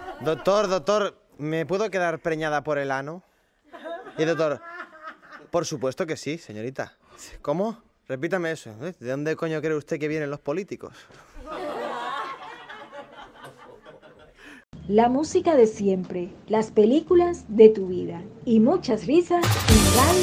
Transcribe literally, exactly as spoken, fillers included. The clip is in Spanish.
Doctor, doctor, ¿me puedo quedar preñada por el ano? Y doctor, por supuesto que sí, señorita. ¿Cómo? Repítame eso. ¿De dónde coño cree usted que vienen los políticos? La música de siempre, las películas de tu vida y muchas risas en Radio